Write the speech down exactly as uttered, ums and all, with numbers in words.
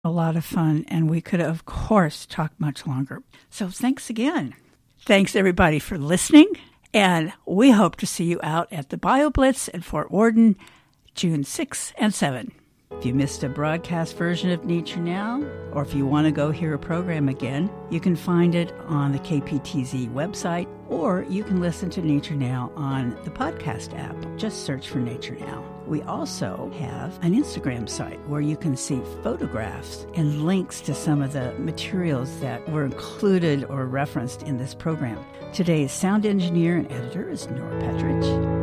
a lot of fun, and we could, of course, talk much longer. So thanks again. Thanks, everybody, for listening, and we hope to see you out at the BioBlitz in Fort Worden, June sixth and seventh. If you missed a broadcast version of Nature Now, or if you want to go hear a program again, you can find it on the K P T Z website, or you can listen to Nature Now on the podcast app. Just search for Nature Now. We also have an Instagram site where you can see photographs and links to some of the materials that were included or referenced in this program. Today's sound engineer and editor is Nora Petridge.